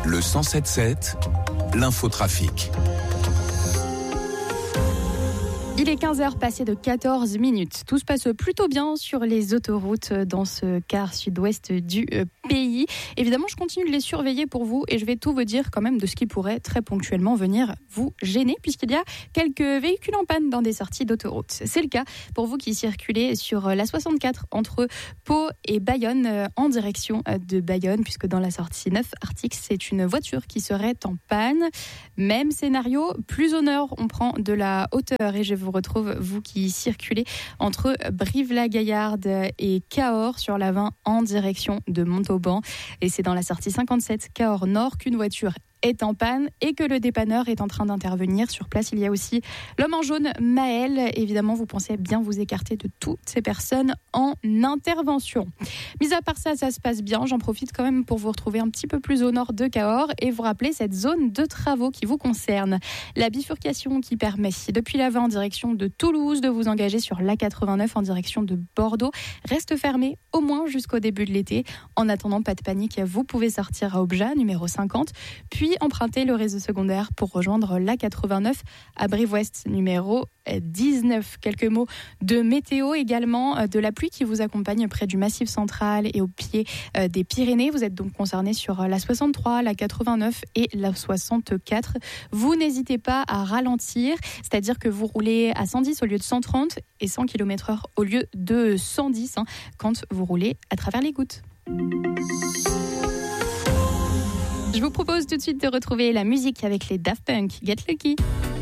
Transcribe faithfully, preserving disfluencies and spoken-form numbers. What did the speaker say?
Le cent sept sept, l'infotrafic. Il est quinze heures passées de quatorze minutes. Tout se passe plutôt bien sur les autoroutes dans ce quart sud-ouest du pays. Évidemment, je continue de les surveiller pour vous et je vais tout vous dire quand même de ce qui pourrait très ponctuellement venir vous gêner puisqu'il y a quelques véhicules en panne dans des sorties d'autoroute. C'est le cas pour vous qui circulez sur la soixante-quatre entre Pau et Bayonne en direction de Bayonne puisque dans la sortie neuf Artix, c'est une voiture qui serait en panne. Même scénario, plus au nord, on prend de la hauteur et je vous retrouve, vous qui circulez entre Brive-la-Gaillarde et Cahors sur la vingt en direction de Montauban. Et c'est dans la sortie cinquante-sept Cahors Nord qu'une voiture est en panne et que le dépanneur est en train d'intervenir. Sur place, il y a aussi l'homme en jaune, Maël. Évidemment, vous pensez bien vous écarter de toutes ces personnes en intervention. Mis à part ça, ça se passe bien. J'en profite quand même pour vous retrouver un petit peu plus au nord de Cahors et vous rappeler cette zone de travaux qui vous concerne. La bifurcation qui permet, depuis la vingt en direction de Toulouse, de vous engager sur l'A quatre-vingt-neuf en direction de Bordeaux, reste fermée au moins jusqu'au début de l'été. En attendant, pas de panique, vous pouvez sortir à Obja, numéro cinquante, puis emprunter le réseau secondaire pour rejoindre l'A quatre-vingt-neuf à Brive-Ouest, numéro dix-neuf. Quelques mots de météo également, de la pluie qui vous accompagne près du Massif central et au pied des Pyrénées. Vous êtes donc concerné sur la soixante-trois, la quatre-vingt-neuf et la soixante-quatre. Vous n'hésitez pas à ralentir, c'est-à-dire que vous roulez à cent dix au lieu de cent trente et cent kilomètres heure au lieu de cent dix hein, quand vous roulez à travers les gouttes. Je vous propose tout de suite de retrouver la musique avec les Daft Punk. Get Lucky.